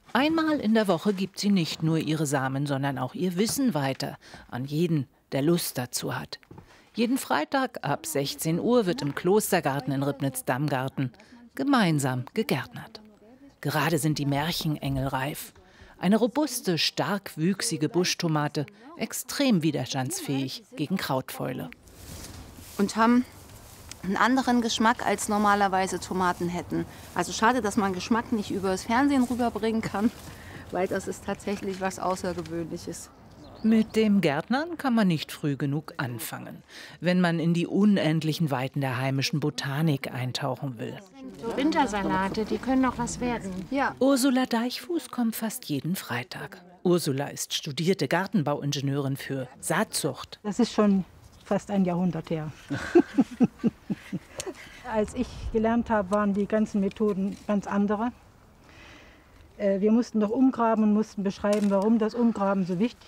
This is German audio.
Einmal in der Woche gibt sie nicht nur ihre Samen, sondern auch ihr Wissen weiter an jeden, der Lust dazu hat. Jeden Freitag ab 16 Uhr wird im Klostergarten in Ribnitz-Damgarten gemeinsam gegärtnert. Gerade sind die Märchenengel reif. Eine robuste, starkwüchsige Buschtomate, extrem widerstandsfähig gegen Krautfäule. Und haben einen anderen Geschmack, als normalerweise Tomaten hätten. Also schade, dass man Geschmack nicht über das Fernsehen rüberbringen kann, weil das ist tatsächlich was Außergewöhnliches. Mit dem Gärtnern kann man nicht früh genug anfangen, wenn man in die unendlichen Weiten der heimischen Botanik eintauchen will. Wintersalate, die können noch was werden. Ja. Ursula Deichfuß kommt fast jeden Freitag. Ursula ist studierte Gartenbauingenieurin für Saatzucht. Das ist schon fast ein Jahrhundert her. Als ich gelernt habe, waren die ganzen Methoden ganz andere. Wir mussten noch umgraben und mussten beschreiben, warum das Umgraben so wichtig